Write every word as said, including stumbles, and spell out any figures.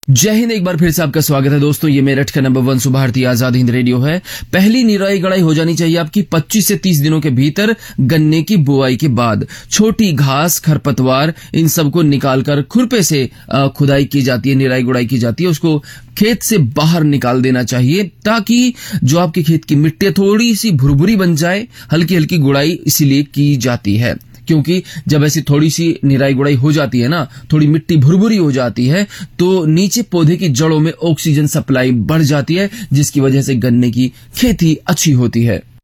जय हिंद। एक बार फिर से आपका स्वागत है दोस्तों। ये मेरठ का नंबर वन सुबह भारतीय आजाद हिंद रेडियो है। पहली निराई गड़ाई हो जानी चाहिए आपकी पच्चीस से तीस दिनों के भीतर गन्ने की बुआई के बाद। छोटी घास, खरपतवार, इन सबको निकालकर खुरपे से खुदाई की जाती है, निराई गुड़ाई की जाती है। उसको खेत से बाहर निकाल देना चाहिए ताकि जो आपके खेत की मिट्टी थोड़ी सी भुरभुरी बन जाए। हल्की हल्की गुड़ाई इसीलिए की जाती है क्योंकि जब ऐसी थोड़ी सी निराई गुड़ाई हो जाती है ना, थोड़ी मिट्टी भुरभुरी हो जाती है, तो नीचे पौधे की जड़ों में ऑक्सीजन सप्लाई बढ़ जाती है, जिसकी वजह से गन्ने की खेती अच्छी होती है।